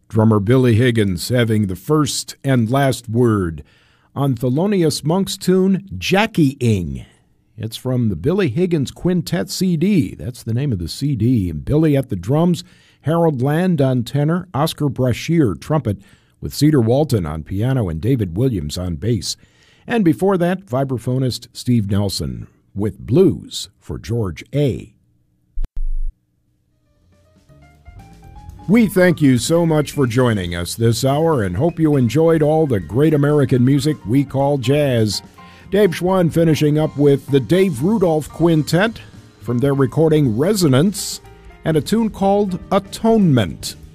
Drummer Billy Higgins having the first and last word on Thelonious Monk's tune, Jackie-ing. It's from the Billy Higgins Quintet CD. That's the name of the CD. And Billy at the drums, Harold Land on tenor, Oscar Brashear trumpet, with Cedar Walton on piano and David Williams on bass. And before that, vibraphonist Steve Nelson with Blues for George A. We thank you so much for joining us this hour and hope you enjoyed all the great American music we call jazz. Dave Schwann finishing up with the Dave Rudolph Quintet from their recording Resonance and a tune called Atonement.